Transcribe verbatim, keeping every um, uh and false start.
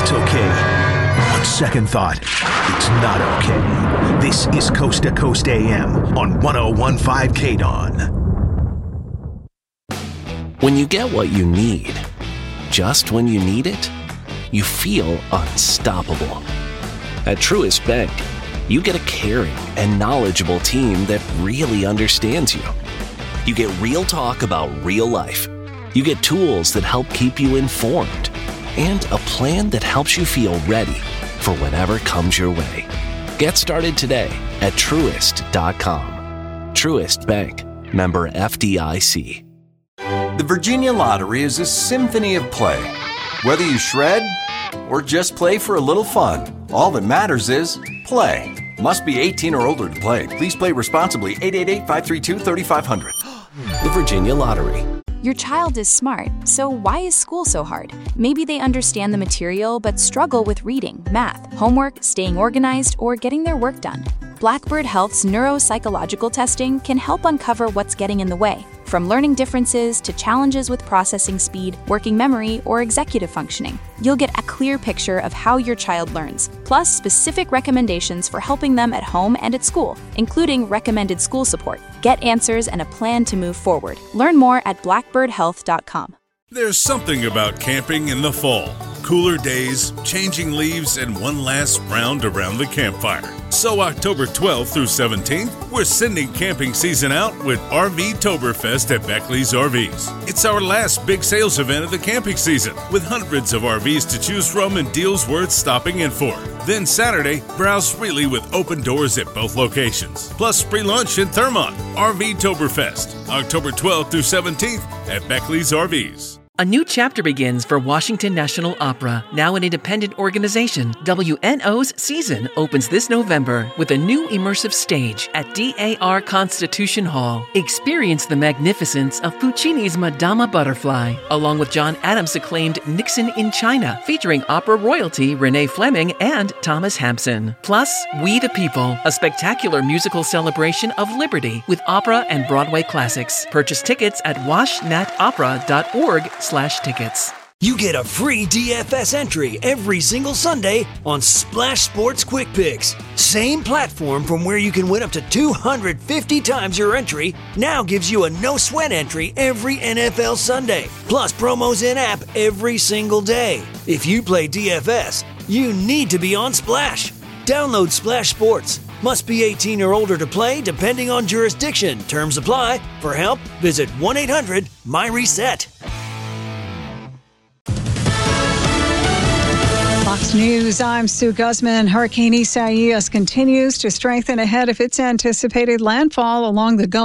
it's okay. On second thought, it's not okay. This is Coast to Coast A M on one oh one point five K D O N. When you get what you need, just when you need it, you feel unstoppable. At Truist Bank, you get a caring and knowledgeable team that really understands you. You get real talk about real life. You get tools that help keep you informed and a plan that helps you feel ready for whatever comes your way. Get started today at Truist dot com. Truist Bank, member F D I C. The Virginia Lottery is a symphony of play. Whether you shred or just play for a little fun, all that matters is play. Must be eighteen or older to play. Please play responsibly. eight eight eight, five three two, three five zero zero. The Virginia Lottery. Your child is smart, so why is school so hard? Maybe they understand the material but struggle with reading, math, homework, staying organized, or getting their work done. Blackbird Health's neuropsychological testing can help uncover what's getting in the way, from learning differences to challenges with processing speed, working memory, or executive functioning. You'll get a clear picture of how your child learns, plus specific recommendations for helping them at home and at school, including recommended school support. Get answers and a plan to move forward. Learn more at blackbird health dot com. There's something about camping in the fall. Cooler days, changing leaves, and one last round around the campfire. So October twelfth through seventeenth, we're sending camping season out with R V Toberfest at Beckley's R Vs. It's our last big sales event of the camping season, with hundreds of R Vs to choose from and deals worth stopping in for. Then Saturday, browse freely with open doors at both locations, plus free lunch in Thermont. R V Toberfest, October twelfth through seventeenth at Beckley's R Vs. A new chapter begins for Washington National Opera, now an independent organization. W N O's season opens this November with a new immersive stage at D A R Constitution Hall. Experience the magnificence of Puccini's Madama Butterfly, along with John Adams' acclaimed Nixon in China, featuring opera royalty Renee Fleming and Thomas Hampson. Plus, We the People, a spectacular musical celebration of liberty with opera and Broadway classics. Purchase tickets at wash nat opera dot org slash tickets. You get a free D F S entry every single Sunday on Splash Sports Quick Picks. Same platform from where you can win up to two hundred fifty times your entry now gives you a no-sweat entry every N F L Sunday. Plus promos in-app every single day. If you play D F S, you need to be on Splash. Download Splash Sports. Must be eighteen or older to play, depending on jurisdiction. Terms apply. For help, visit one eight hundred M Y reset. Fox News, I'm Sue Guzman. Hurricane Isaias continues to strengthen ahead of its anticipated landfall along the Gulf.